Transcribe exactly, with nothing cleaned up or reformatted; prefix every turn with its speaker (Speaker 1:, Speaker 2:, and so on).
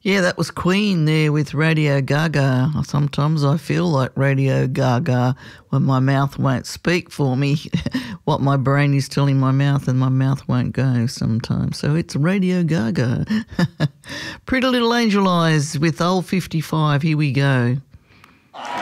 Speaker 1: Yeah, that was Queen there with Radio Gaga. Sometimes I feel like Radio Gaga when my mouth won't speak for me what my brain is telling my mouth, and my mouth won't go sometimes. So it's Radio Gaga. Pretty Little Angel Eyes with Old fifty-five. Here we go.